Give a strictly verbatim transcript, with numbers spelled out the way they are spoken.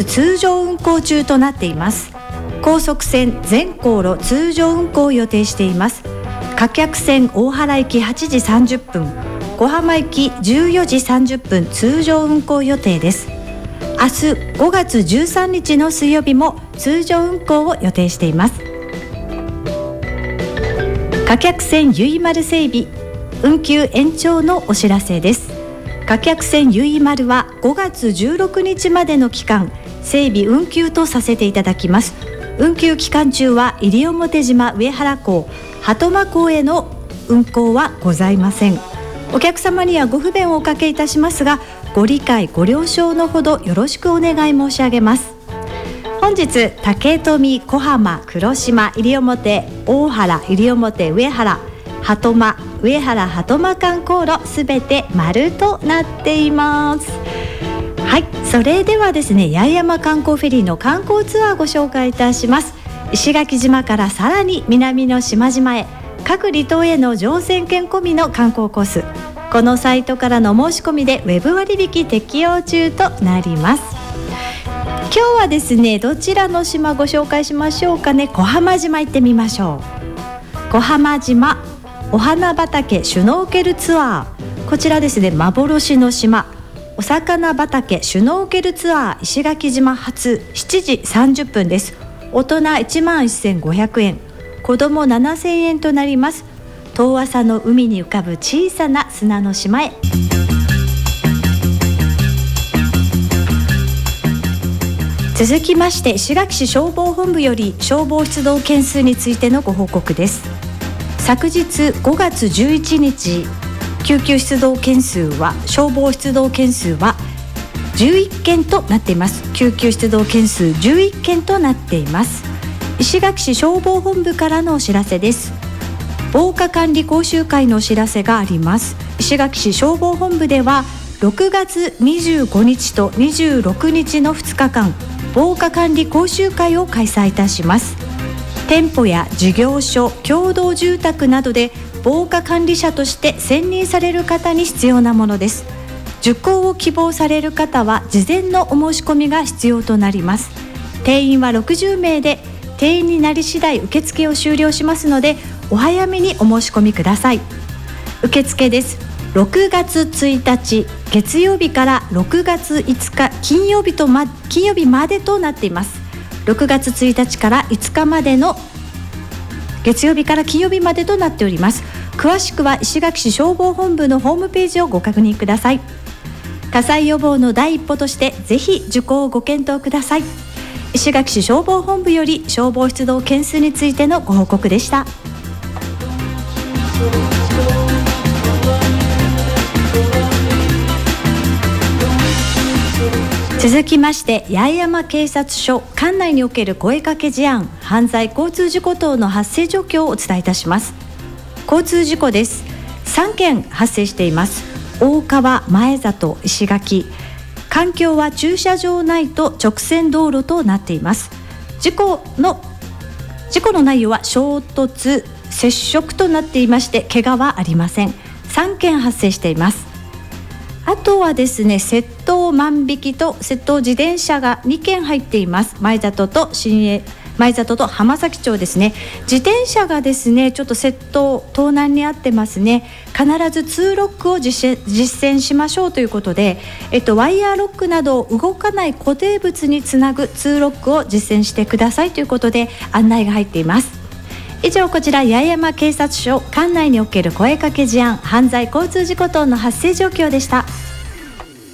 通常運行中となっています。高速線全航路通常運行を予定しています。貨客線大原行きはちじさんじゅっぷん、小浜行きじゅうよじさんじゅっぷん通常運行予定です。明日ごがつじゅうさんにちの水曜日も通常運行を予定しています。貨客線ゆいまる整備運休延長のお知らせです。貨客線ゆいまるはごがつじゅうろくにちまでの期間整備運休とさせていただきます。運休期間中は西表島上原港鳩間港への運航はございません。お客様にはご不便をおかけいたしますが、ご理解ご了承のほどよろしくお願い申し上げます。本日竹富、小浜、黒島、西表、大原、西表、上原、鳩間、上原鳩間間航路すべて丸となっています。はい、それではですね、八重山観光フェリーの観光ツアーをご紹介いたします。石垣島からさらに南の島々へ、各離島への乗船券込みの観光コース、このサイトからの申し込みでウェブ割引適用中となります。今日はですね、どちらの島ご紹介しましょうかね。小浜島行ってみましょう。小浜島お花畑シュノーケルツアー、こちらですね、幻の島お魚畑シュノーケルツアー石垣島発しちじさんじゅっぷんです。大人いちまんせんごひゃくえん、子どもななせんえんとなります。遠浅の海に浮かぶ小さな砂の島へ。続きまして石垣市消防本部より消防出動件数についてのご報告です。昨日ごがつじゅういちにち救急出動件数は消防出動件数はじゅういっけんとなっています。救急出動件数じゅういっけんとなっています。石垣市消防本部からのお知らせです。防火管理講習会のお知らせがあります。石垣市消防本部ではろくがつにじゅうごにちとにじゅうろくにちのふつかかん防火管理講習会を開催いたします。店舗や事業所、共同住宅などで防火管理者として選任される方に必要なものです。受講を希望される方は事前のお申し込みが必要となります。定員はろくじゅうめいで、定員になり次第受付を終了しますのでお早めにお申し込みください。受付です。ろくがつついたち月曜日からろくがついつか金曜日と、ま、金曜日までとなっています。ろくがつついたちからいつかまでの月曜日から金曜日までとなっております。詳しくは石垣市消防本部のホームページをご確認ください。火災予防の第一歩としてぜひ受講をご検討ください。石垣市消防本部より消防出動件数についてのご報告でした。続きまして八重山警察署管内における声かけ事案、犯罪交通事故等の発生状況をお伝えいたします。交通事故です。さんけん発生しています。大川、前里、石垣。環境は駐車場内と直線道路となっています。事故の事故の内容は衝突接触となっていまして、怪我はありません。さんけん発生しています。あとはですね、窃盗万引きと窃盗自転車がにけん入っています。前里と新栄前里と浜崎町ですね。自転車がですね、ちょっと窃盗盗難にあってますね。必ずツーロックを実践、実践しましょうということで、えっと、ワイヤーロックなど動かない固定物につなぐツーロックを実践してくださいということで案内が入っています。以上、こちら八重山警察署管内における声かけ事案、犯罪交通事故等の発生状況でした。